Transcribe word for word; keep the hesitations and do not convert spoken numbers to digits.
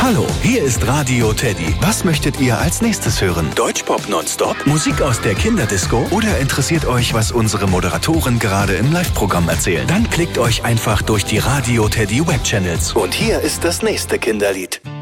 Hallo, hier ist Radio Teddy. Was möchtet ihr als nächstes hören? Deutschpop nonstop? Musik aus der Kinderdisco? Oder interessiert euch, was unsere Moderatoren gerade im Live-Programm erzählen? Dann klickt euch einfach durch die Radio Teddy Web-Channels. Und hier ist das nächste Kinderlied.